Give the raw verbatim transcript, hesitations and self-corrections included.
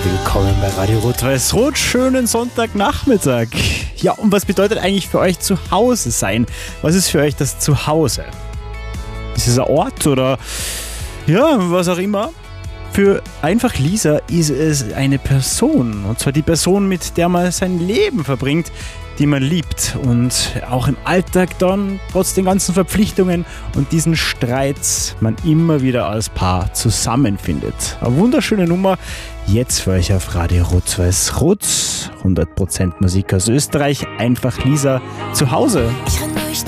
Willkommen bei Radio Rot-Weiß-Rot. Schönen Sonntagnachmittag. Ja, und was bedeutet eigentlich für euch zu Hause sein? Was ist für euch das Zuhause? Ist es ein Ort oder ja, was auch immer? Für einfach Lisa ist es eine Person. Und zwar die Person, mit der man sein Leben verbringt, die man liebt und auch im Alltag dann, trotz den ganzen Verpflichtungen und diesen Streits, man immer wieder als Paar zusammenfindet. Eine wunderschöne Nummer, jetzt für euch auf Radio Rot-Weiß-Rot. hundert Prozent Musik aus Österreich, einfach Lisa zu Hause. Ich